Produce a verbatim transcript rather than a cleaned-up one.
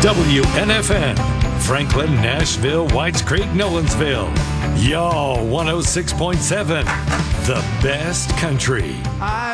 W N F N, Franklin, Nashville, Whites Creek, Nolensville. Y'all, one oh six point seven, the best country. I